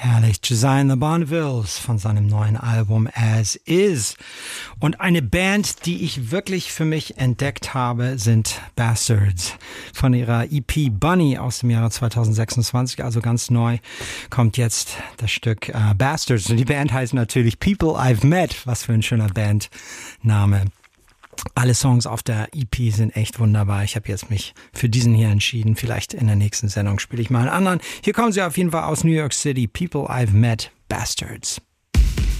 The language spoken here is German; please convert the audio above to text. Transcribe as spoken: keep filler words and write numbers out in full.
Herrlich. Josiah and the Bonnevilles von seinem neuen Album As Is. Und eine Band, die ich wirklich für mich entdeckt habe, sind Bastards. Von ihrer E P Bunny aus dem Jahre zweitausendsechsundzwanzig, also ganz neu, kommt jetzt das Stück äh, Bastards. Und die Band heißt natürlich People I've Met. Was für ein schöner Bandname. Alle Songs auf der E P sind echt wunderbar. Ich habe jetzt mich für diesen hier entschieden. Vielleicht in der nächsten Sendung spiele ich mal einen anderen. Hier kommen sie auf jeden Fall aus New York City. People I've Met, Bastards.